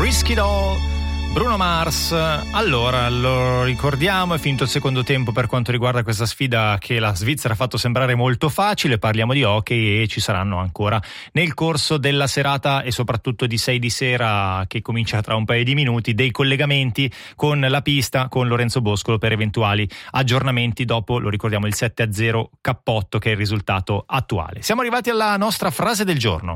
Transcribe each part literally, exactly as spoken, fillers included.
Whiskey Doll, Bruno Mars. Allora, lo ricordiamo, è finito il secondo tempo per quanto riguarda questa sfida che la Svizzera ha fatto sembrare molto facile. Parliamo di hockey e ci saranno ancora nel corso della serata e soprattutto di sei di sera, che comincia tra un paio di minuti, dei collegamenti con la pista, con Lorenzo Boscolo per eventuali aggiornamenti dopo, lo ricordiamo, il sette a zero cappotto che è il risultato attuale. Siamo arrivati alla nostra frase del giorno.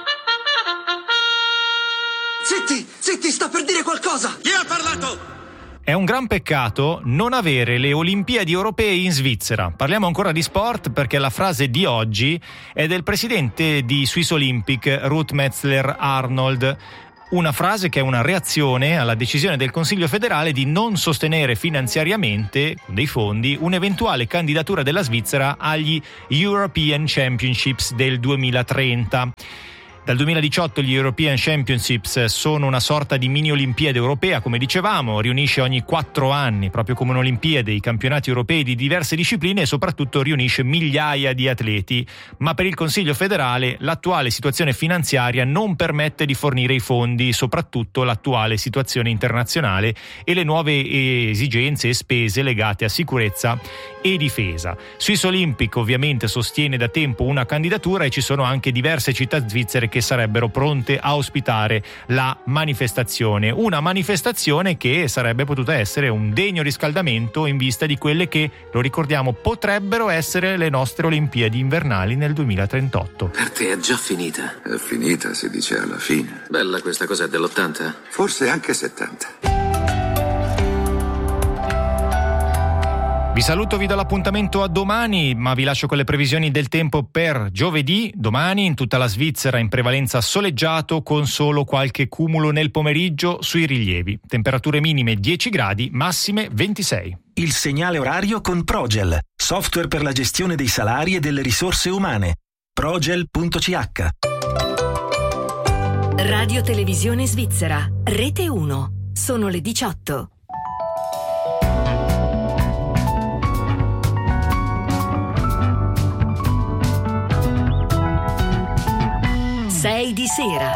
Zitti, zitti, sta per dire qualcosa! Chi ha parlato? È un gran peccato non avere le Olimpiadi europee in Svizzera. Parliamo ancora di sport perché la frase di oggi è del presidente di Swiss Olympic, Ruth Metzler Arnold. Una frase che è una reazione alla decisione del Consiglio federale di non sostenere finanziariamente, con dei fondi, un'eventuale candidatura della Svizzera agli European Championships del duemilatrenta. Dal duemiladiciotto gli European Championships sono una sorta di mini Olimpiade europea, come dicevamo, riunisce ogni quattro anni, proprio come un'Olimpiade, i campionati europei di diverse discipline e soprattutto riunisce migliaia di atleti. Ma per il Consiglio federale l'attuale situazione finanziaria non permette di fornire i fondi, soprattutto l'attuale situazione internazionale e le nuove esigenze e spese legate a sicurezza e difesa. Swiss Olympic ovviamente sostiene da tempo una candidatura e ci sono anche diverse città svizzere che sarebbero pronte a ospitare la manifestazione. Una manifestazione che sarebbe potuta essere un degno riscaldamento in vista di quelle che, lo ricordiamo, potrebbero essere le nostre Olimpiadi invernali nel duemilatrentotto. Per te è già finita. È finita, si dice alla fine. Bella questa cosa, è dell'ottanta? Forse anche settanta. Vi saluto, vi do l'appuntamento a domani, ma vi lascio con le previsioni del tempo per giovedì. Domani in tutta la Svizzera in prevalenza soleggiato, con solo qualche cumulo nel pomeriggio sui rilievi. Temperature minime dieci gradi, massime ventisei. Il segnale orario con Progel, software per la gestione dei salari e delle risorse umane. progel punto c h. Radio Televisione Svizzera, Rete uno. Sono le diciotto. sei di sera.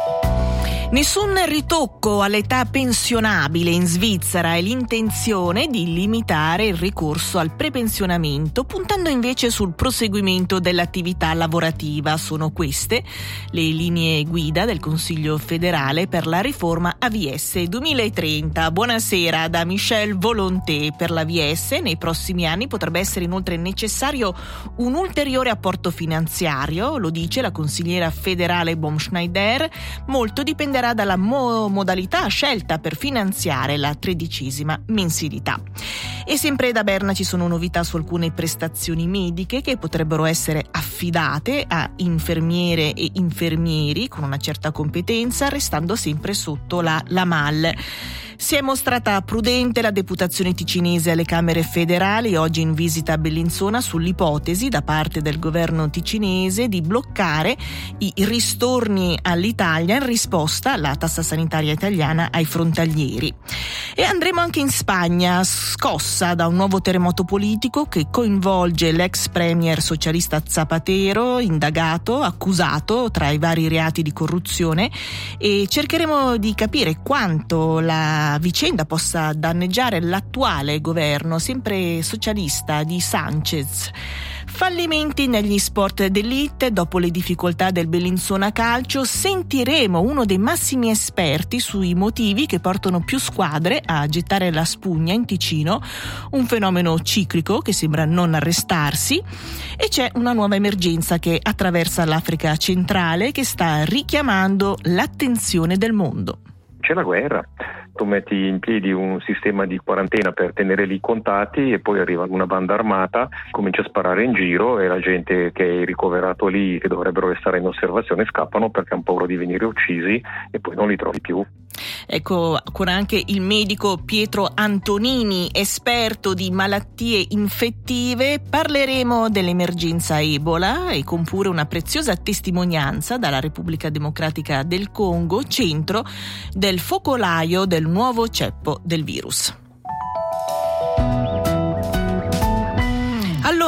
Nessun ritocco all'età pensionabile in Svizzera e l'intenzione di limitare il ricorso al prepensionamento, puntando invece sul proseguimento dell'attività lavorativa. Sono queste le linee guida del Consiglio federale per la riforma A V S duemilatrenta. Buonasera da Michel Volonté. Per l'A V S nei prossimi anni potrebbe essere inoltre necessario un ulteriore apporto finanziario, lo dice la consigliera federale Baumschneider. Molto dipende dalla mo- modalità scelta per finanziare la tredicesima mensilità. E sempre da Berna ci sono novità su alcune prestazioni mediche che potrebbero essere affidate a infermiere e infermieri con una certa competenza, restando sempre sotto la, la M A L. Si è mostrata prudente la deputazione ticinese alle Camere federali, oggi in visita a Bellinzona, sull'ipotesi da parte del governo ticinese di bloccare i ristorni all'Italia in risposta alla tassa sanitaria italiana ai frontalieri. E andremo anche in Spagna, scossa da un nuovo terremoto politico che coinvolge l'ex premier socialista Zapatero, indagato, accusato tra i vari reati di corruzione, e cercheremo di capire quanto la vicenda possa danneggiare l'attuale governo, sempre socialista, di Sanchez. Fallimenti negli sport d'élite. Dopo le difficoltà del Bellinzona Calcio sentiremo uno dei massimi esperti sui motivi che portano più squadre a gettare la spugna in Ticino, un fenomeno ciclico che sembra non arrestarsi, e c'è una nuova emergenza che attraversa l'Africa centrale che sta richiamando l'attenzione del mondo. C'è la guerra, tu metti in piedi un sistema di quarantena per tenere lì i contatti e poi arriva una banda armata, comincia a sparare in giro e la gente che è ricoverato lì, che dovrebbero restare in osservazione, scappano perché hanno paura di venire uccisi e poi non li trovi più. Ecco, con anche il medico Pietro Antonini, esperto di malattie infettive, parleremo dell'emergenza Ebola e con pure una preziosa testimonianza dalla Repubblica Democratica del Congo, centro del focolaio del nuovo ceppo del virus. Allora,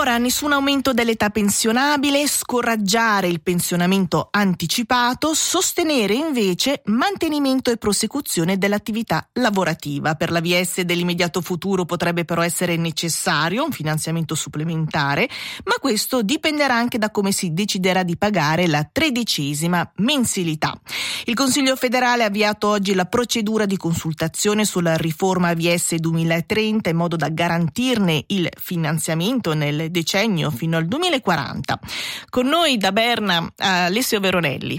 Allora, nessun aumento dell'età pensionabile, scoraggiare il pensionamento anticipato, sostenere invece mantenimento e prosecuzione dell'attività lavorativa. Per l'A V S dell'immediato futuro potrebbe però essere necessario un finanziamento supplementare, ma questo dipenderà anche da come si deciderà di pagare la tredicesima mensilità. Il Consiglio federale ha avviato oggi la procedura di consultazione sulla riforma A V S duemilatrenta in modo da garantirne il finanziamento nel decennio fino al duemilaquaranta. Con noi da Berna Alessio Veronelli.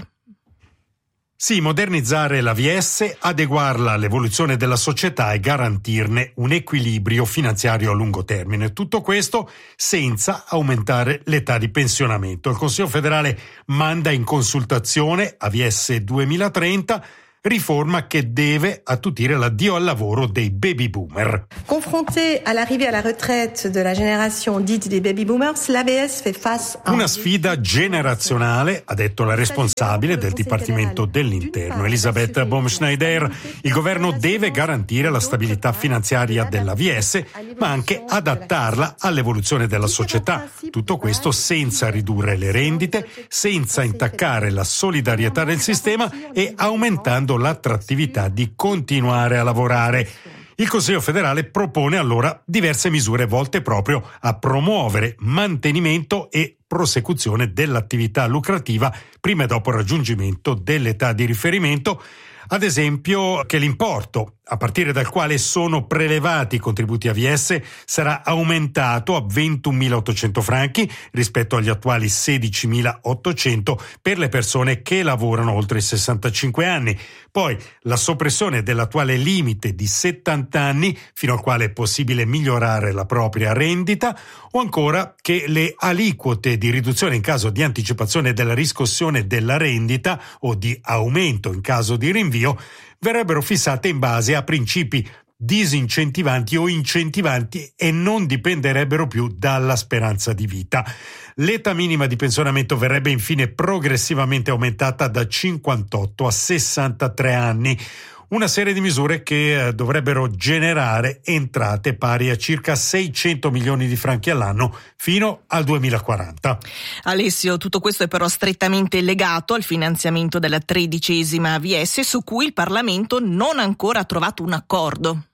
Sì, modernizzare l'A V S, adeguarla all'evoluzione della società e garantirne un equilibrio finanziario a lungo termine. Tutto questo senza aumentare l'età di pensionamento. Il Consiglio federale manda in consultazione A V S duemilatrenta, riforma che deve attutire l'addio al lavoro dei baby boomer. Confronté all'arrivée à la retraite de la génération dite des baby boomers, l'A V S fait face a una sfida generazionale, ha detto la responsabile del Dipartimento dell'Interno, Elisabeth Baumschneider. Il governo deve garantire la stabilità finanziaria dell'A V S, ma anche adattarla all'evoluzione della società. Tutto questo senza ridurre le rendite, senza intaccare la solidarietà del sistema e aumentando l'attrattività di continuare a lavorare. Il Consiglio federale propone allora diverse misure volte proprio a promuovere mantenimento e prosecuzione dell'attività lucrativa prima e dopo il raggiungimento dell'età di riferimento. Ad esempio che l'importo a partire dal quale sono prelevati i contributi A V S sarà aumentato a ventunomilaottocento franchi rispetto agli attuali sedicimilaottocento per le persone che lavorano oltre i sessantacinque anni. Poi la soppressione dell'attuale limite di settanta anni fino al quale è possibile migliorare la propria rendita, o ancora che le aliquote di riduzione in caso di anticipazione della riscossione della rendita o di aumento in caso di rinvio verrebbero fissate in base a principi disincentivanti o incentivanti e non dipenderebbero più dalla speranza di vita. L'età minima di pensionamento verrebbe infine progressivamente aumentata da cinquantotto a sessantatré anni. Una serie di misure che dovrebbero generare entrate pari a circa seicento milioni di franchi all'anno fino al duemilaquaranta. Alessio, tutto questo è però strettamente legato al finanziamento della tredicesima A V S, su cui il Parlamento non ha ancora trovato un accordo.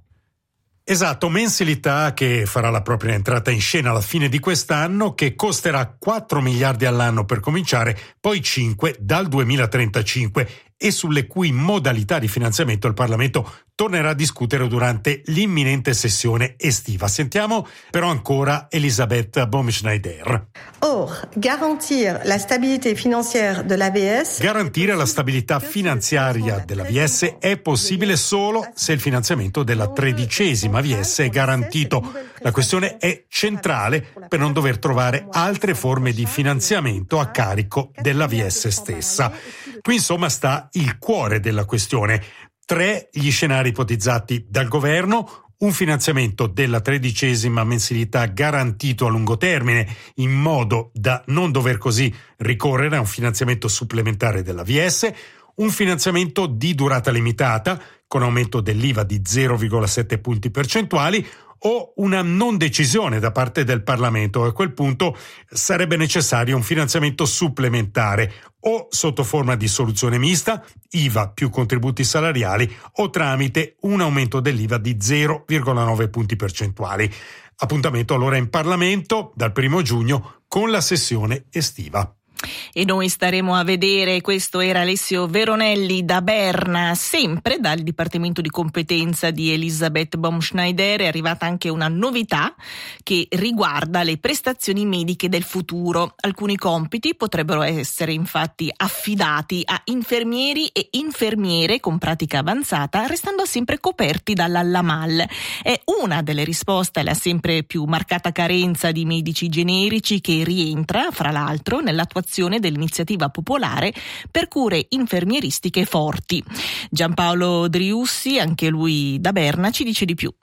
Esatto, mensilità che farà la propria entrata in scena alla fine di quest'anno, che costerà quattro miliardi all'anno per cominciare, poi cinque dal duemilatrentacinque, e sulle cui modalità di finanziamento il Parlamento tornerà a discutere durante l'imminente sessione estiva. Sentiamo però ancora Elisabeth Baumschneider. Or, garantir la stabilité financière de l'A V S. Garantire la stabilità finanziaria dell'A V S è possibile solo se il finanziamento della tredicesima A V S è garantito. La questione è centrale per non dover trovare altre forme di finanziamento a carico dell'A V S stessa. Qui insomma sta il cuore della questione. Tre gli scenari ipotizzati dal governo: un finanziamento della tredicesima mensilità garantito a lungo termine, in modo da non dover così ricorrere a un finanziamento supplementare dell'A V S, un finanziamento di durata limitata, con aumento dell'I V A di zero virgola sette punti percentuali, o una non decisione da parte del Parlamento. A quel punto sarebbe necessario un finanziamento supplementare, o sotto forma di soluzione mista, I V A più contributi salariali, o tramite un aumento dell'I V A di zero virgola nove punti percentuali. Appuntamento allora in Parlamento dal primo giugno con la sessione estiva. E noi staremo a vedere. Questo era Alessio Veronelli da Berna. Sempre dal Dipartimento di Competenza di Elisabeth Baumschneider è arrivata anche una novità che riguarda le prestazioni mediche del futuro. Alcuni compiti potrebbero essere infatti affidati a infermieri e infermiere con pratica avanzata, restando sempre coperti dalla L A M A L. È una delle risposte alla sempre più marcata carenza di medici generici, che rientra, fra l'altro, nell'attuazione dell'iniziativa popolare per cure infermieristiche forti. Giampaolo Driussi, anche lui da Berna, ci dice di più.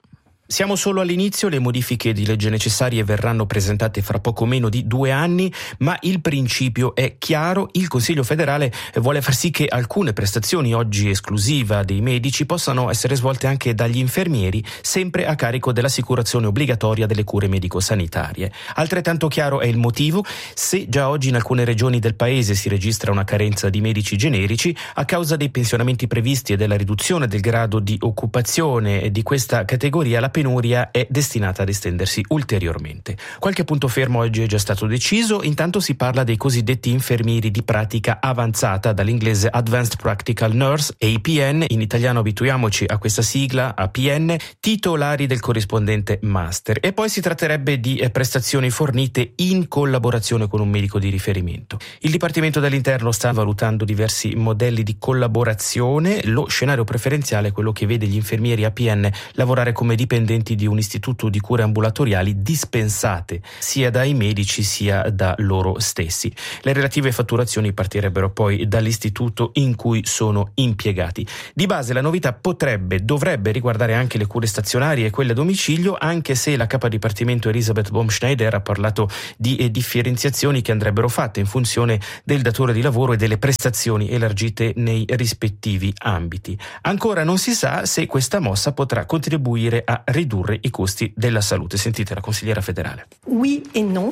Siamo solo all'inizio, le modifiche di legge necessarie verranno presentate fra poco meno di due anni, ma il principio è chiaro: il Consiglio federale vuole far sì che alcune prestazioni oggi esclusiva dei medici possano essere svolte anche dagli infermieri, sempre a carico dell'assicurazione obbligatoria delle cure medico-sanitarie. Altrettanto chiaro è il motivo: se già oggi in alcune regioni del paese si registra una carenza di medici generici, a causa dei pensionamenti previsti e della riduzione del grado di occupazione di questa categoria, la penuria è destinata ad estendersi ulteriormente. Qualche punto fermo oggi è già stato deciso. Intanto si parla dei cosiddetti infermieri di pratica avanzata, dall'inglese Advanced Practical Nurse, A P N, in italiano abituiamoci a questa sigla, A P N, titolari del corrispondente master. E poi si tratterebbe di prestazioni fornite in collaborazione con un medico di riferimento. Il Dipartimento dell'Interno sta valutando diversi modelli di collaborazione. Lo scenario preferenziale è quello che vede gli infermieri A P N lavorare come dipendenti di un istituto di cure ambulatoriali dispensate sia dai medici sia da loro stessi. Le relative fatturazioni partirebbero poi dall'istituto in cui sono impiegati. Di base la novità potrebbe, dovrebbe riguardare anche le cure stazionarie e quelle a domicilio, anche se la capa dipartimento Elisabeth Baumschneider ha parlato di differenziazioni che andrebbero fatte in funzione del datore di lavoro e delle prestazioni elargite nei rispettivi ambiti. Ancora non si sa se questa mossa potrà contribuire a ridurre i costi della salute. Sentite la consigliera federale. Oui e no.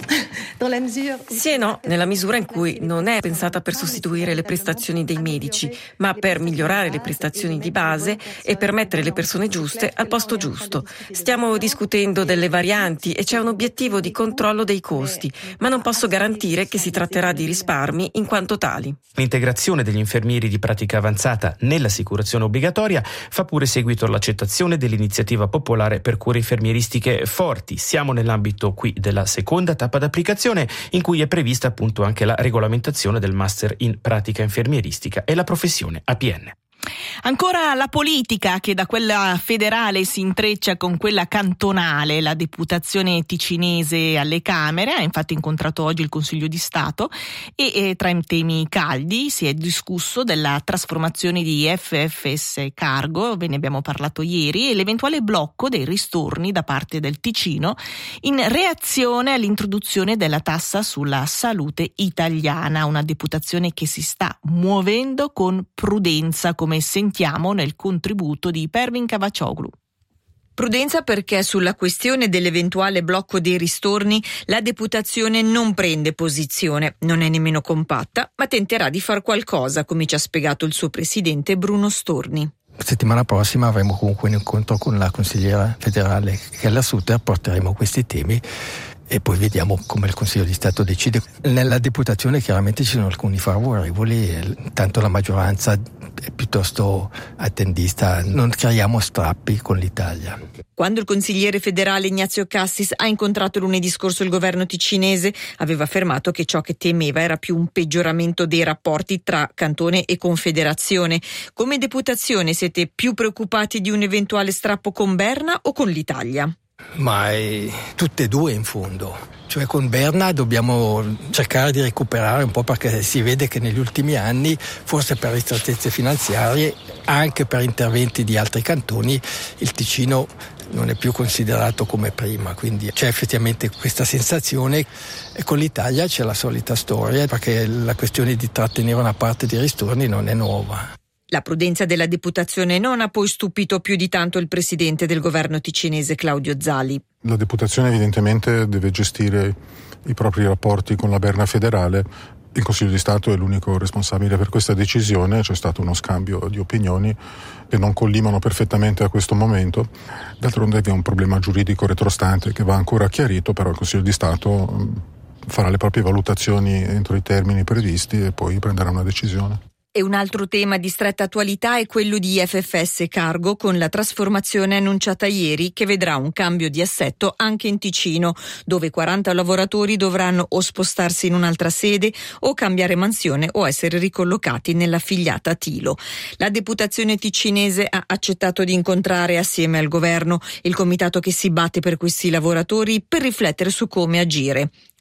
Sì e no, nella misura in cui non è pensata per sostituire le prestazioni dei medici, ma per migliorare le prestazioni di base e per mettere le persone giuste al posto giusto. Stiamo discutendo delle varianti e c'è un obiettivo di controllo dei costi, ma non posso garantire che si tratterà di risparmi in quanto tali. L'integrazione degli infermieri di pratica avanzata nell'assicurazione obbligatoria fa pure seguito all'accettazione dell'iniziativa popolare per cure infermieristiche forti. Siamo nell'ambito qui della seconda tappa d'applicazione, in cui è prevista appunto anche la regolamentazione del master in pratica infermieristica e la professione A P N. Ancora la politica, che da quella federale si intreccia con quella cantonale. La deputazione ticinese alle Camere ha infatti incontrato oggi il Consiglio di Stato e, e tra i temi caldi si è discusso della trasformazione di F F S Cargo, ve ne abbiamo parlato ieri, e l'eventuale blocco dei ristorni da parte del Ticino in reazione all'introduzione della tassa sulla salute italiana, una deputazione che si sta muovendo con prudenza, come sentiamo nel contributo di Pervin Cavaccioglu. Prudenza perché sulla questione dell'eventuale blocco dei ristorni la deputazione non prende posizione, non è nemmeno compatta, ma tenterà di far qualcosa, come ci ha spiegato il suo presidente Bruno Storni. Settimana prossima avremo comunque un incontro con la consigliera federale Keller Sutter, porteremo questi temi e poi vediamo come il Consiglio di Stato decide. Nella deputazione chiaramente ci sono alcuni favorevoli, tanto la maggioranza è piuttosto attendista, non creiamo strappi con l'Italia. Quando il consigliere federale Ignazio Cassis ha incontrato lunedì scorso il governo ticinese, aveva affermato che ciò che temeva era più un peggioramento dei rapporti tra Cantone e Confederazione. Come deputazione siete più preoccupati di un eventuale strappo con Berna o con l'Italia? Ma è tutte e due in fondo, cioè con Berna dobbiamo cercare di recuperare un po', perché si vede che negli ultimi anni, forse per ristrettezze finanziarie, anche per interventi di altri cantoni, il Ticino non è più considerato come prima, quindi c'è effettivamente questa sensazione. E con l'Italia c'è la solita storia, perché la questione di trattenere una parte dei ristorni non è nuova. La prudenza della deputazione non ha poi stupito più di tanto il presidente del governo ticinese Claudio Zali. La deputazione evidentemente deve gestire i propri rapporti con la Berna federale. Il Consiglio di Stato è l'unico responsabile per questa decisione. C'è stato uno scambio di opinioni che non collimano perfettamente a questo momento. D'altronde vi è un problema giuridico retrostante che va ancora chiarito, però il Consiglio di Stato farà le proprie valutazioni entro i termini previsti e poi prenderà una decisione. E un altro tema di stretta attualità è quello di F F S Cargo, con la trasformazione annunciata ieri che vedrà un cambio di assetto anche in Ticino, dove quaranta lavoratori dovranno o spostarsi in un'altra sede o cambiare mansione o essere ricollocati nell'affiliata Tilo. La deputazione ticinese ha accettato di incontrare assieme al governo il comitato che si batte per questi lavoratori per riflettere su come agire.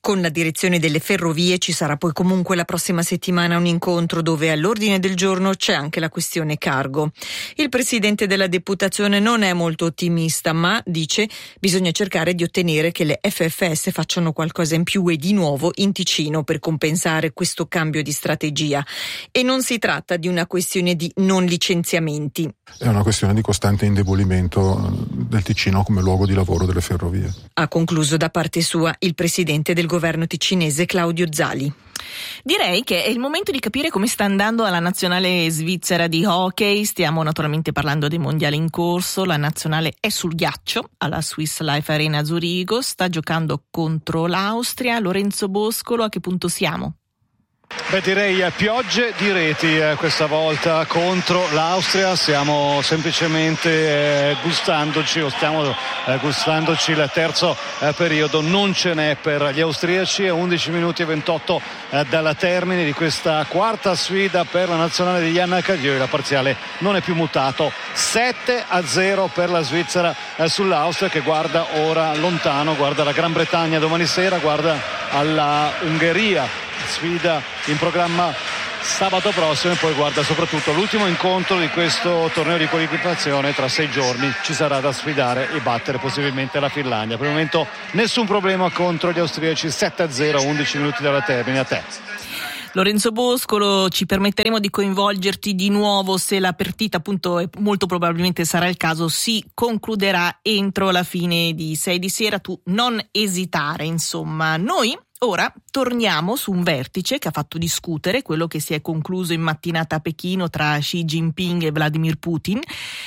Con la direzione delle ferrovie ci sarà poi comunque la prossima settimana un incontro dove all'ordine del giorno c'è anche la questione cargo. Il presidente della deputazione non è molto ottimista, ma dice bisogna cercare di ottenere che le F F S facciano qualcosa in più e di nuovo in Ticino per compensare questo cambio di strategia. E non si tratta di una questione di non licenziamenti. È una questione di costante indebolimento del Ticino come luogo di lavoro delle ferrovie. Ha concluso da parte sua il presidente del governo ticinese Claudio Zali. Direi che è il momento di capire come sta andando alla nazionale svizzera di hockey. Stiamo naturalmente parlando dei mondiali in corso. La nazionale è sul ghiaccio alla Swiss Life Arena a Zurigo, sta giocando contro l'Austria. Lorenzo Boscolo, a che punto siamo? Beh, direi a piogge di reti eh, questa volta contro l'Austria. Stiamo semplicemente eh, gustandoci o stiamo eh, gustandoci il terzo eh, periodo. Non ce n'è per gli austriaci. undici minuti e ventotto eh, dalla termine di questa quarta sfida per la nazionale di Jan Cagliari. La parziale non è più mutato, sette a zero per la Svizzera eh, sull'Austria, che guarda ora lontano, guarda la Gran Bretagna domani sera, guarda alla Ungheria, sfida in programma sabato prossimo, e poi guarda soprattutto l'ultimo incontro di questo torneo di qualificazione. Tra sei giorni ci sarà da sfidare e battere possibilmente la Finlandia. Per il momento nessun problema contro gli austriaci, sette a zero, undici minuti dalla termine. A te Lorenzo Boscolo, ci permetteremo di coinvolgerti di nuovo se la partita, appunto, e molto probabilmente sarà il caso, si concluderà entro la fine di sei di sera. Tu non esitare, insomma. Noi ora torniamo su un vertice che ha fatto discutere, quello che si è concluso in mattinata a Pechino tra Xi Jinping e Vladimir Putin,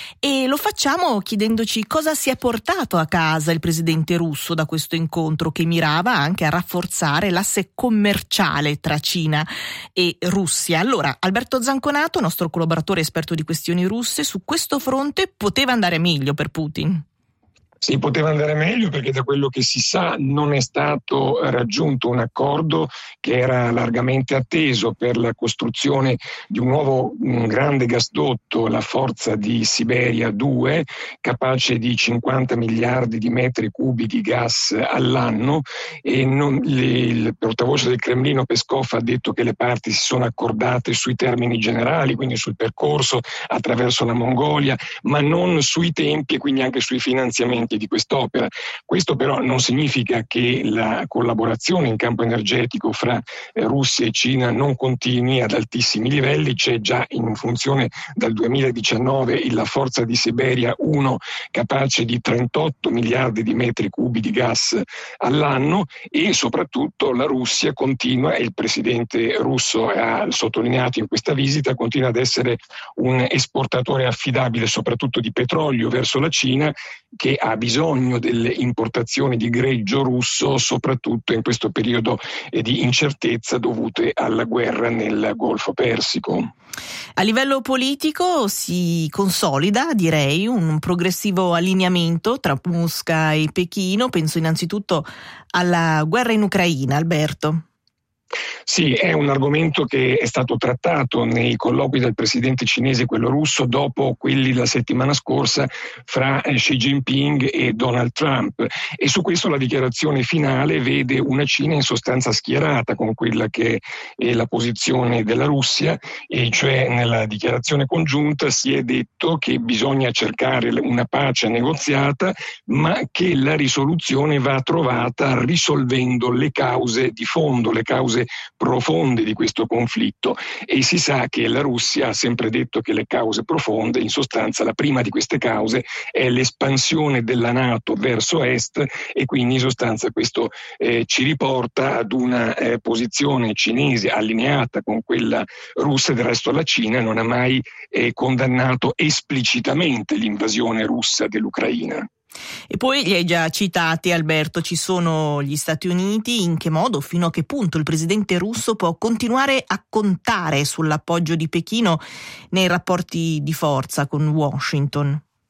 e lo facciamo chiedendoci cosa si è portato a casa il presidente russo da questo incontro, che mirava anche a rafforzare l'asse commerciale tra Cina e Russia. Allora, Alberto Zanconato, nostro collaboratore esperto di questioni russe, su questo fronte poteva andare meglio per Putin? Sì, poteva andare meglio, perché da quello che si sa non è stato raggiunto un accordo che era largamente atteso per la costruzione di un nuovo un grande gasdotto, la Forza di Siberia due, capace di cinquanta miliardi di metri cubi di gas all'anno, e non, le, il portavoce del Cremlino Peskov ha detto che le parti si sono accordate sui termini generali, quindi sul percorso attraverso la Mongolia, ma non sui tempi e quindi anche sui finanziamenti di quest'opera. Questo però non significa che la collaborazione in campo energetico fra eh, Russia e Cina non continui ad altissimi livelli. C'è già in funzione dal duemiladiciannove la Forza di Siberia uno, capace di trentotto miliardi di metri cubi di gas all'anno, e soprattutto la Russia continua, e il presidente russo ha sottolineato in questa visita, continua ad essere un esportatore affidabile soprattutto di petrolio verso la Cina, che ha bisogno delle importazioni di greggio russo, soprattutto in questo periodo eh, di incertezza dovute alla guerra nel Golfo Persico. A livello politico si consolida, direi, un progressivo allineamento tra Mosca e Pechino. Penso innanzitutto alla guerra in Ucraina, Alberto. Sì, è un argomento che è stato trattato nei colloqui del presidente cinese e quello russo dopo quelli la settimana scorsa fra Xi Jinping e Donald Trump, e su questo la dichiarazione finale vede una Cina in sostanza schierata con quella che è la posizione della Russia, e cioè nella dichiarazione congiunta si è detto che bisogna cercare una pace negoziata, ma che la risoluzione va trovata risolvendo le cause di fondo, le cause profonde di questo conflitto, e si sa che la Russia ha sempre detto che le cause profonde, in sostanza la prima di queste cause è l'espansione della NATO verso est, e quindi in sostanza questo eh, ci riporta ad una eh, posizione cinese allineata con quella russa. Del resto la Cina non ha mai eh, condannato esplicitamente l'invasione russa dell'Ucraina. E poi li hai già citati, Alberto, ci sono gli Stati Uniti. In che modo, fino a che punto il presidente russo può continuare a contare sull'appoggio di Pechino nei rapporti di forza con Washington?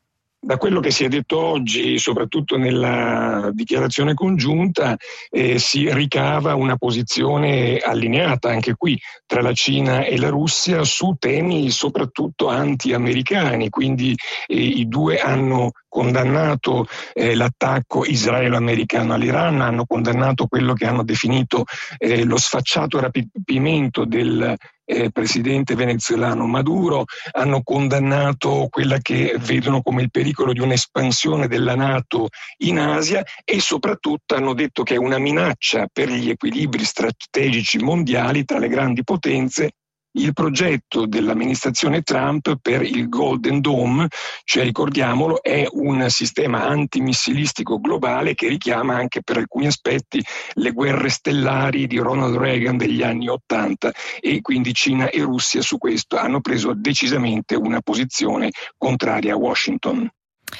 Da quello che si è detto oggi, soprattutto nella dichiarazione congiunta, eh, si ricava una posizione allineata anche qui tra la Cina e la Russia su temi soprattutto anti-americani, quindi eh, i due hanno condannato eh, l'attacco israelo-americano all'Iran, hanno condannato quello che hanno definito eh, lo sfacciato rapimento del eh, presidente venezuelano Maduro, hanno condannato quella che vedono come il pericolo di un'espansione della NATO in Asia e soprattutto hanno detto che è una minaccia per gli equilibri strategici mondiali tra le grandi potenze il progetto dell'amministrazione Trump per il Golden Dome, cioè ricordiamolo, è un sistema antimissilistico globale che richiama anche per alcuni aspetti le guerre stellari di Ronald Reagan degli anni Ottanta e quindi Cina e Russia su questo hanno preso decisamente una posizione contraria a Washington.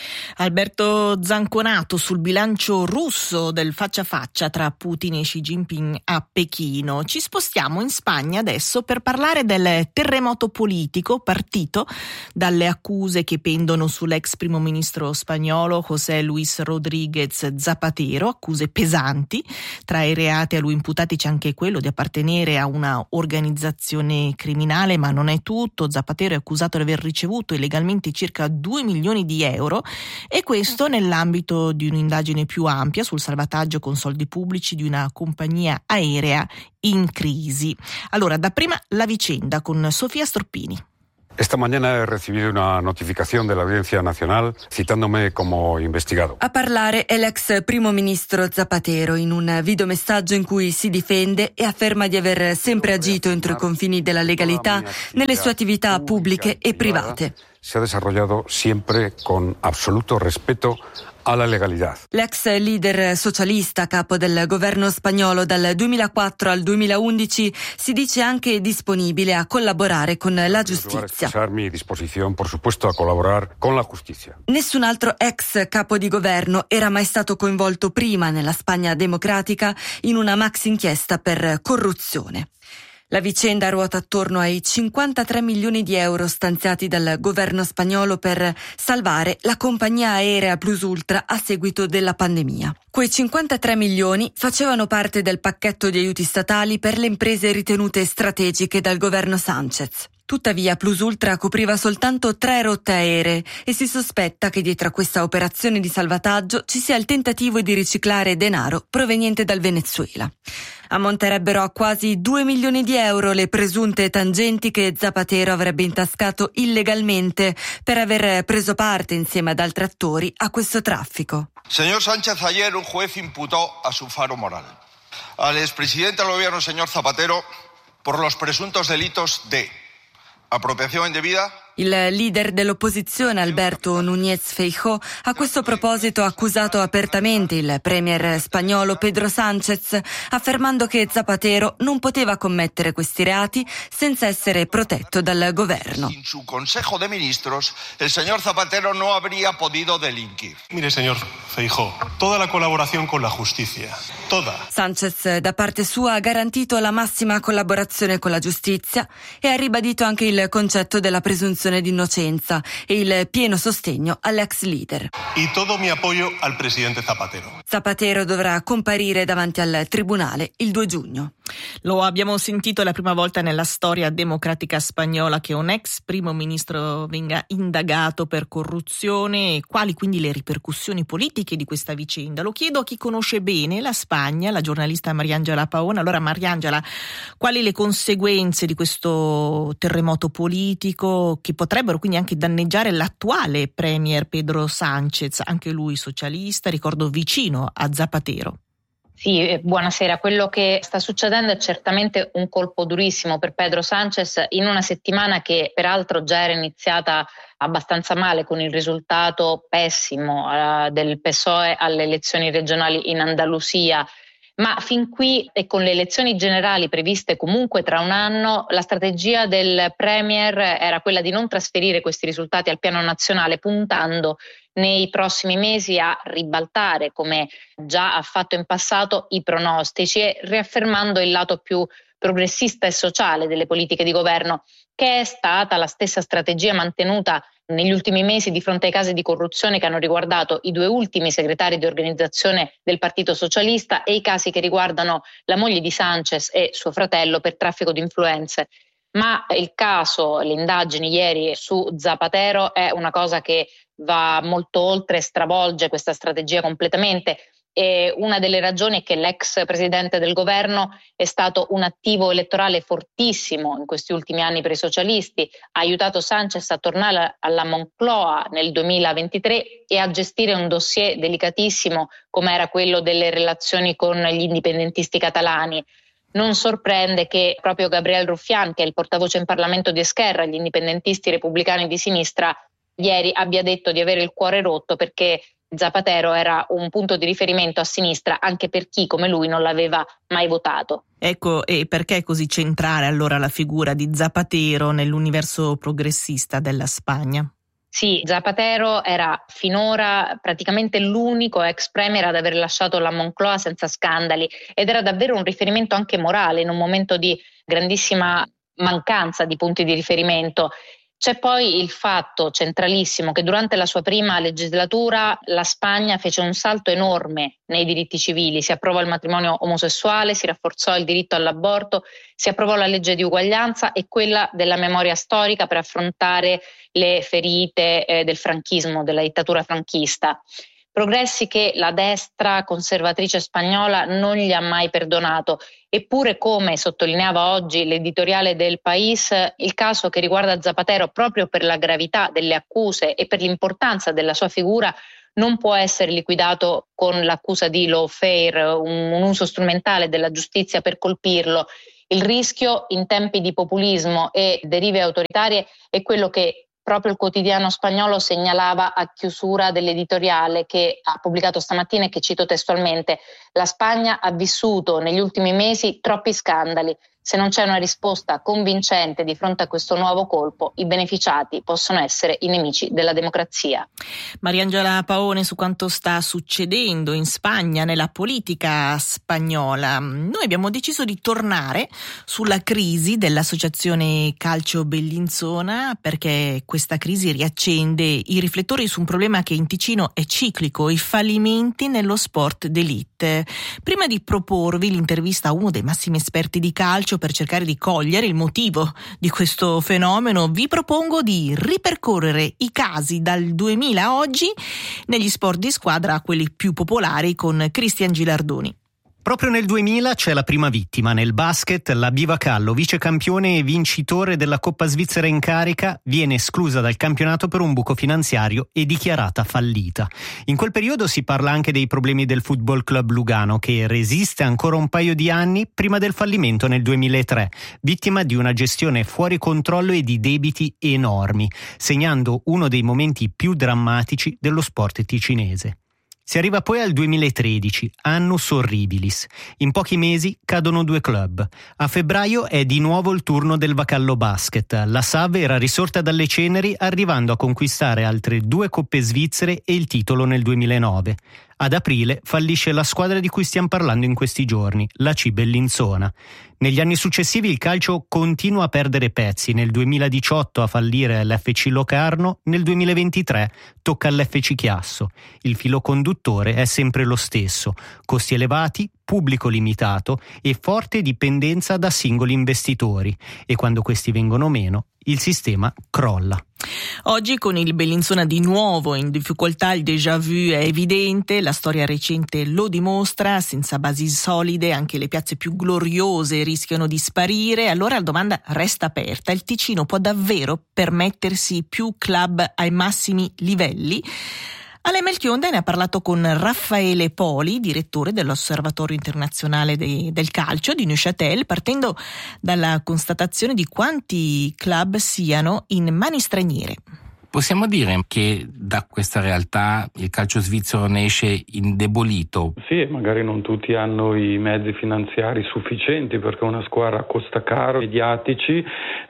Alberto Zanconato sul bilancio russo del faccia a faccia tra Putin e Xi Jinping a Pechino. Ci spostiamo in Spagna adesso per parlare del terremoto politico partito dalle accuse che pendono sull'ex primo ministro spagnolo José Luis Rodríguez Zapatero, accuse pesanti. Tra i reati a lui imputati c'è anche quello di appartenere a una organizzazione criminale, ma non è tutto. Zapatero è accusato di aver ricevuto illegalmente circa due milioni di euro e questo nell'ambito di un'indagine più ampia sul salvataggio con soldi pubblici di una compagnia aerea in crisi. Allora, dapprima la vicenda con Sofia Stroppini. Esta mañana he recibido una notificación de la Audiencia Nacional citándome como investigado. A parlare è l'ex primo ministro Zapatero in un videomessaggio in cui si difende e afferma di aver sempre agito entro i confini della legalità nelle sue attività pubbliche e private. Se ha desarrollado siempre con absoluto respeto alla legalità. L'ex leader socialista, capo del governo spagnolo dal duemilaquattro al duemilaundici, si dice anche disponibile a collaborare con la giustizia. Mi disposizione, por supuesto, a collaborare con la giustizia. Nessun altro ex capo di governo era mai stato coinvolto prima nella Spagna democratica in una maxi inchiesta per corruzione. La vicenda ruota attorno ai cinquantatré milioni di euro stanziati dal governo spagnolo per salvare la compagnia aerea Plus Ultra a seguito della pandemia. Quei cinquantatré milioni facevano parte del pacchetto di aiuti statali per le imprese ritenute strategiche dal governo Sánchez. Tuttavia Plus Ultra copriva soltanto tre rotte aeree e si sospetta che dietro a questa operazione di salvataggio ci sia il tentativo di riciclare denaro proveniente dal Venezuela. Ammonterebbero a quasi due milioni di euro le presunte tangenti che Zapatero avrebbe intascato illegalmente per aver preso parte insieme ad altri attori a questo traffico. Señor Sánchez, ayer un juez imputó a su faro moral al expresidente del gobierno, señor Zapatero, por los presuntos delitos de apropiazione indebita. Il leader dell'opposizione Alberto Núñez Feijóo a questo proposito ha accusato apertamente il premier spagnolo Pedro Sánchez, affermando che Zapatero non poteva commettere questi reati senza essere protetto dal governo. In su Consejo de Ministros, el señor Zapatero no habría podido delinquir. Mire, señor Feijóo, toda la colaboración con la justicia, toda. Sánchez, da parte sua, ha garantito la massima collaborazione con la giustizia e ha ribadito anche il concetto della presunzione di innocenza e il pieno sostegno all'ex leader. Y todo mi apoyo al presidente Zapatero. Zapatero dovrà comparire davanti al tribunale il due giugno. Lo abbiamo sentito la prima volta nella storia democratica spagnola che un ex primo ministro venga indagato per corruzione e quali quindi le ripercussioni politiche di questa vicenda. Lo chiedo a chi conosce bene la Spagna, la giornalista Mariangela Paona. Allora Mariangela, quali le conseguenze di questo terremoto politico che potrebbero quindi anche danneggiare l'attuale premier Pedro Sánchez, anche lui socialista, ricordo vicino a Zapatero? Sì, buonasera. Quello che sta succedendo è certamente un colpo durissimo per Pedro Sánchez in una settimana che peraltro già era iniziata abbastanza male con il risultato pessimo uh, del P S O E alle elezioni regionali in Andalusia. Ma fin qui e con le elezioni generali previste comunque tra un anno, la strategia del Premier era quella di non trasferire questi risultati al piano nazionale, puntando nei prossimi mesi a ribaltare, come già ha fatto in passato, i pronostici e riaffermando il lato più progressista e sociale delle politiche di governo. che è stata la stessa strategia mantenuta negli ultimi mesi di fronte ai casi di corruzione che hanno riguardato i due ultimi segretari di organizzazione del Partito Socialista e i casi che riguardano la moglie di Sanchez e suo fratello per traffico di influenze. Ma il caso, le indagini ieri su Zapatero è una cosa che va molto oltre, stravolge questa strategia completamente. E una delle ragioni è che l'ex presidente del governo è stato un attivo elettorale fortissimo in questi ultimi anni per i socialisti, ha aiutato Sanchez a tornare alla Moncloa nel duemilaventitré e a gestire un dossier delicatissimo come era quello delle relazioni con gli indipendentisti catalani. Non sorprende che proprio Gabriel Rufián, che è il portavoce in Parlamento di Esquerra, gli indipendentisti repubblicani di sinistra, ieri abbia detto di avere il cuore rotto perché Zapatero era un punto di riferimento a sinistra anche per chi come lui non l'aveva mai votato. Ecco, e perché è così centrale allora la figura di Zapatero nell'universo progressista della Spagna? Sì, Zapatero era finora praticamente l'unico ex premier ad aver lasciato la Moncloa senza scandali ed era davvero un riferimento anche morale in un momento di grandissima mancanza di punti di riferimento. C'è poi il fatto centralissimo che durante la sua prima legislatura la Spagna fece un salto enorme nei diritti civili, si approvò il matrimonio omosessuale, si rafforzò il diritto all'aborto, si approvò la legge di uguaglianza e quella della memoria storica per affrontare le ferite eh, del franchismo, della dittatura franchista. Progressi che la destra conservatrice spagnola non gli ha mai perdonato. Eppure, come sottolineava oggi l'editoriale del País, il caso che riguarda Zapatero, proprio per la gravità delle accuse e per l'importanza della sua figura, non può essere liquidato con l'accusa di lawfare, un, un uso strumentale della giustizia per colpirlo. Il rischio in tempi di populismo e derive autoritarie è quello che proprio il quotidiano spagnolo segnalava a chiusura dell'editoriale che ha pubblicato stamattina e che cito testualmente: la Spagna ha vissuto negli ultimi mesi troppi scandali. Se non c'è una risposta convincente di fronte a questo nuovo colpo, i beneficiati possono essere i nemici della democrazia. Mariangela Paone, su quanto sta succedendo in Spagna, nella politica spagnola. Noi abbiamo deciso di tornare sulla crisi dell'associazione Calcio Bellinzona perché questa crisi riaccende i riflettori su un problema che in Ticino è ciclico, i fallimenti nello sport d'élite. Prima di proporvi l'intervista a uno dei massimi esperti di calcio per cercare di cogliere il motivo di questo fenomeno, vi propongo di ripercorrere i casi dal duemila a oggi negli sport di squadra, quelli più popolari, con Cristian Gilardoni. Proprio nel duemila c'è la prima vittima. Nel basket, la Bivacallo, vice campione e vincitore della Coppa Svizzera in carica, viene esclusa dal campionato per un buco finanziario e dichiarata fallita. In quel periodo si parla anche dei problemi del Football Club Lugano, che resiste ancora un paio di anni prima del fallimento nel duemilatré, vittima di una gestione fuori controllo e di debiti enormi, segnando uno dei momenti più drammatici dello sport ticinese. Si arriva poi al duemilatredici, annus horribilis. In pochi mesi cadono due club. A febbraio è di nuovo il turno del Vacallo Basket. La S A V era risorta dalle ceneri, arrivando a conquistare altre due coppe svizzere e il titolo nel duemilanove. Ad aprile fallisce la squadra di cui stiamo parlando in questi giorni, l'A C Bellinzona. Negli anni successivi il calcio continua a perdere pezzi. Nel duemiladiciotto a fallire l'F C Locarno, nel duemilaventitré tocca all'F C Chiasso. Il filo conduttore è sempre lo stesso: costi elevati, pubblico limitato e forte dipendenza da singoli investitori. E quando questi vengono meno, il sistema crolla. Oggi con il Bellinzona di nuovo in difficoltà il déjà vu è evidente, la storia recente lo dimostra, senza basi solide anche le piazze più gloriose rischiano di sparire, allora la domanda resta aperta: il Ticino può davvero permettersi più club ai massimi livelli? Ale Melchionda ne ha parlato con Raffaele Poli, direttore dell'Osservatorio Internazionale de, del Calcio di Neuchâtel, partendo dalla constatazione di quanti club siano in mani straniere. Possiamo dire che da questa realtà il calcio svizzero ne esce indebolito? Sì, magari non tutti hanno i mezzi finanziari sufficienti perché una squadra costa caro, mediatici.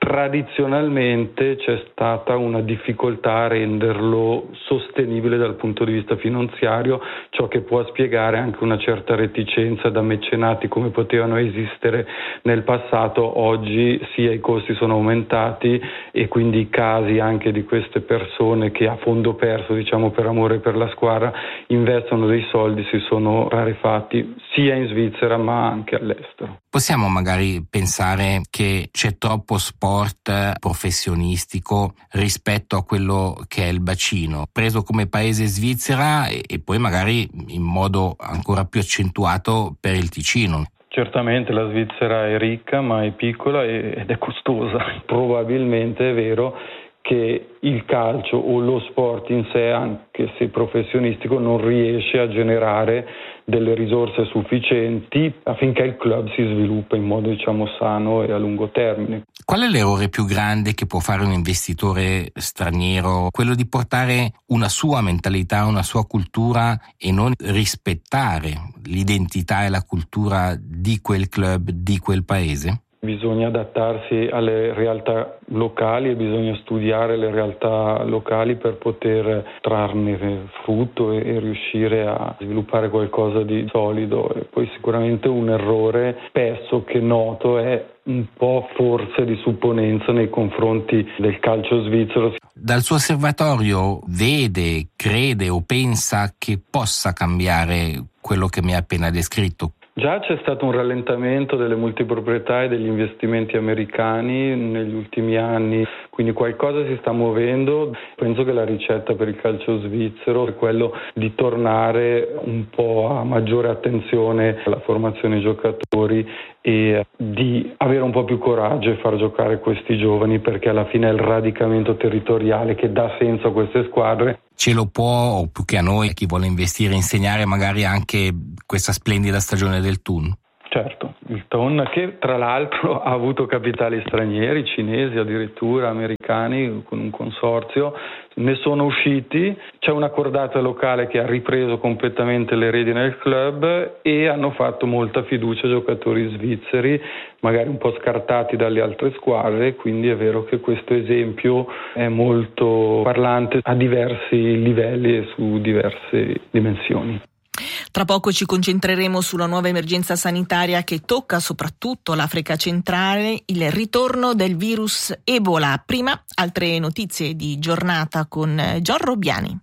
Tradizionalmente c'è stata una difficoltà a renderlo sostenibile dal punto di vista finanziario, ciò che può spiegare anche una certa reticenza da mecenati come potevano esistere nel passato. Oggi sia i costi sono aumentati e quindi i casi anche di queste persone che a fondo perso, diciamo per amore per la squadra, investono dei soldi si sono rarefatti sia in Svizzera ma anche all'estero. Possiamo magari pensare che c'è troppo sport professionistico rispetto a quello che è il bacino, preso come paese Svizzera e, e poi magari in modo ancora più accentuato per il Ticino. Certamente la Svizzera è ricca ma è piccola ed è costosa. Probabilmente è vero che il calcio o lo sport in sé, anche se professionistico, non riesce a generare delle risorse sufficienti affinché il club si sviluppi in modo, diciamo, sano e a lungo termine. Qual è l'errore più grande che può fare un investitore straniero? Quello di portare una sua mentalità, una sua cultura e non rispettare l'identità e la cultura di quel club, di quel paese? Bisogna adattarsi alle realtà locali e bisogna studiare le realtà locali per poter trarne frutto e, e riuscire a sviluppare qualcosa di solido. E poi sicuramente un errore spesso che noto è un po' forse di supponenza nei confronti del calcio svizzero. Dal suo osservatorio vede, crede o pensa che possa cambiare quello che mi ha appena descritto? Già c'è stato un rallentamento delle multiproprietà e degli investimenti americani negli ultimi anni, quindi qualcosa si sta muovendo. Penso che la ricetta per il calcio svizzero è quello di tornare un po' a maggiore attenzione alla formazione dei giocatori e di avere un po' più coraggio e far giocare questi giovani, perché alla fine è il radicamento territoriale che dà senso a queste squadre. Ce lo può, o più che a noi, chi vuole investire, insegnare magari anche questa splendida stagione del Thun? Certo, il Thun che tra l'altro ha avuto capitali stranieri, cinesi addirittura, americani, con un consorzio, ne sono usciti, c'è una cordata locale che ha ripreso completamente le redini del club e hanno fatto molta fiducia ai giocatori svizzeri, magari un po' scartati dalle altre squadre, quindi è vero che questo esempio è molto parlante a diversi livelli e su diverse dimensioni. Tra poco ci concentreremo sulla nuova emergenza sanitaria che tocca soprattutto l'Africa centrale, il ritorno del virus Ebola. Prima, altre notizie di giornata con Gian Robbiani.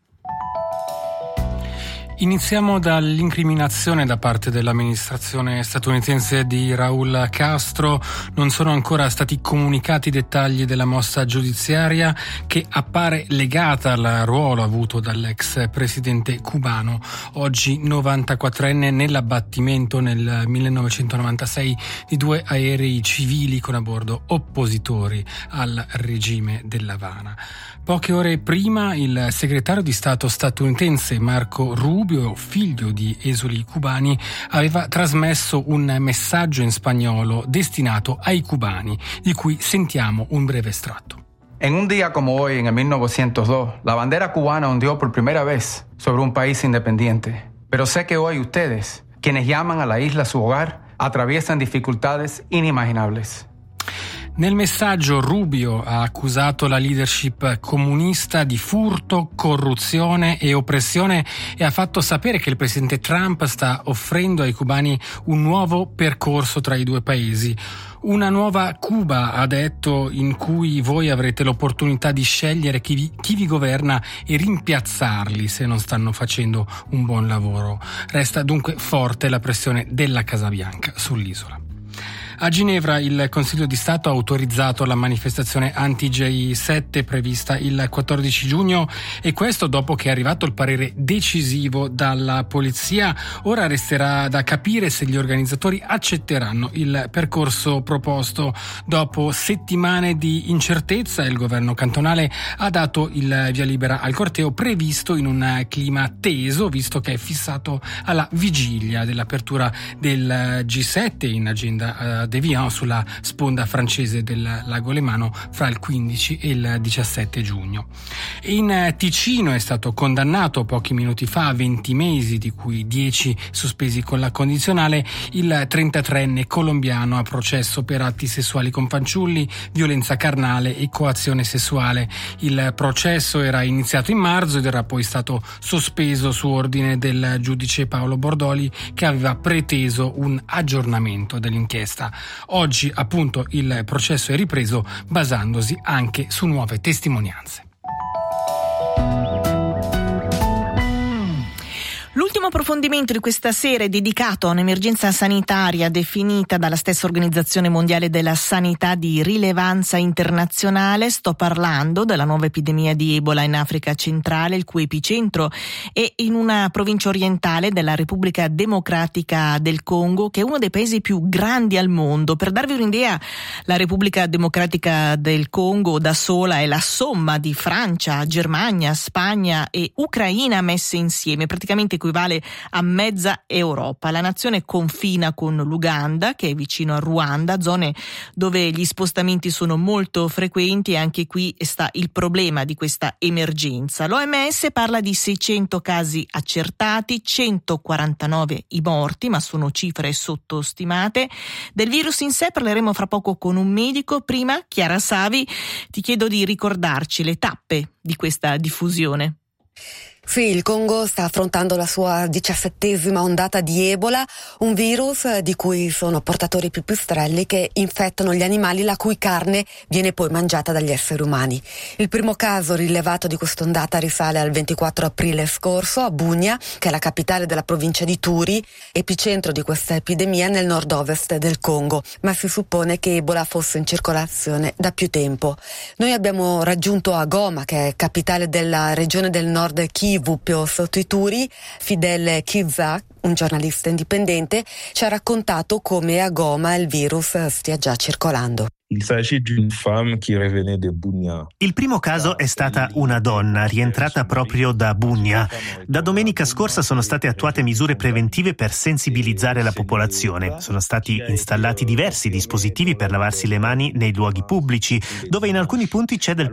Iniziamo dall'incriminazione da parte dell'amministrazione statunitense di Raúl Castro. Non sono ancora stati comunicati i dettagli della mossa giudiziaria che appare legata al ruolo avuto dall'ex presidente cubano, oggi novantaquattrenne, nell'abbattimento nel millenovecentonovantasei di due aerei civili con a bordo oppositori al regime dell'Havana. Poche ore prima il segretario di Stato statunitense Marco Rubio, figlio di esuli cubani, aveva trasmesso un messaggio in spagnolo destinato ai cubani, di cui sentiamo un breve estratto. En un día como hoy, en el mil novecientos dos, la bandera cubana ondeó por primera vez sobre un país independiente. Pero sé que hoy ustedes, quienes llaman a la isla su hogar, atraviesan dificultades inimaginables. Nel messaggio Rubio ha accusato la leadership comunista di furto, corruzione e oppressione e ha fatto sapere che il presidente Trump sta offrendo ai cubani un nuovo percorso tra i due paesi. Una nuova Cuba, ha detto, in cui voi avrete l'opportunità di scegliere chi vi, chi vi governa e rimpiazzarli se non stanno facendo un buon lavoro. Resta dunque forte la pressione della Casa Bianca sull'isola. A Ginevra il Consiglio di Stato ha autorizzato la manifestazione anti G sette prevista il quattordici giugno e questo dopo che è arrivato il parere decisivo dalla polizia. Ora resterà da capire se gli organizzatori accetteranno il percorso proposto. Dopo settimane di incertezza il governo cantonale ha dato il via libera al corteo previsto in un clima teso, visto che è fissato alla vigilia dell'apertura del G sette in agenda d'Evian sulla sponda francese del lago Lemano fra il quindici e il diciassette giugno. In Ticino è stato condannato pochi minuti fa a venti mesi, di cui dieci sospesi con la condizionale, il trentatreenne colombiano a processo per atti sessuali con fanciulli, violenza carnale e coazione sessuale. Il processo era iniziato in marzo ed era poi stato sospeso su ordine del giudice Paolo Bordoli, che aveva preteso un aggiornamento dell'inchiesta. Oggi appunto il processo è ripreso basandosi anche su nuove testimonianze. L'ultimo approfondimento di questa sera è dedicato a un'emergenza sanitaria definita dalla stessa Organizzazione Mondiale della Sanità di rilevanza internazionale. Sto parlando della nuova epidemia di Ebola in Africa centrale, il cui epicentro è in una provincia orientale della Repubblica Democratica del Congo, che è uno dei paesi più grandi al mondo. Per darvi un'idea, la Repubblica Democratica del Congo da sola è la somma di Francia, Germania, Spagna e Ucraina messe insieme, praticamente equivale a mezza Europa. La nazione confina con l'Uganda, che è vicino a Ruanda, zone dove gli spostamenti sono molto frequenti, e anche qui sta il problema di questa emergenza. L'O M S parla di seicento casi accertati, centoquarantanove i morti, ma sono cifre sottostimate. Del virus in sé parleremo fra poco con un medico. Prima, Chiara Savi, ti chiedo di ricordarci le tappe di questa diffusione. Sì, il Congo sta affrontando la sua diciassettesima ondata di Ebola, un virus di cui sono portatori i pipistrelli che infettano gli animali la cui carne viene poi mangiata dagli esseri umani. Il primo caso rilevato di quest'ondata risale al ventiquattro aprile scorso a Bunia, che è la capitale della provincia di Turi, epicentro di questa epidemia nel nord-ovest del Congo, ma si suppone che Ebola fosse in circolazione da più tempo. Noi abbiamo raggiunto a Goma, che è capitale della regione del nord Kivu, più sotto i Turi. Fidel Kizza, un giornalista indipendente, ci ha raccontato come a Goma il virus stia già circolando. Il primo caso è stata una donna rientrata proprio da Bunia. Da domenica scorsa sono state attuate misure preventive per sensibilizzare la popolazione. Sono stati installati diversi dispositivi per lavarsi le mani nei luoghi pubblici, dove in alcuni punti c'è del